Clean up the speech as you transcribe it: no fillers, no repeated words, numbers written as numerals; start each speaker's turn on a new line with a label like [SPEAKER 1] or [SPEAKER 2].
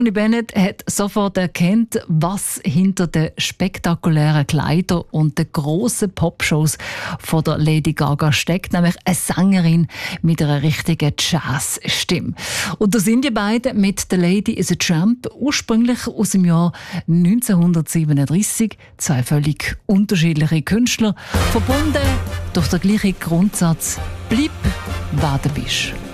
[SPEAKER 1] Tony Bennett hat sofort erkannt, was hinter den spektakulären Kleidern und den grossen Popshows von der Lady Gaga steckt, nämlich eine Sängerin mit einer richtigen Jazzstimme. Und da sind die beiden mit «The Lady is a Tramp», ursprünglich aus dem Jahr 1937, zwei völlig unterschiedliche Künstler, verbunden durch den gleichen Grundsatz: «Bleib, wer du bist».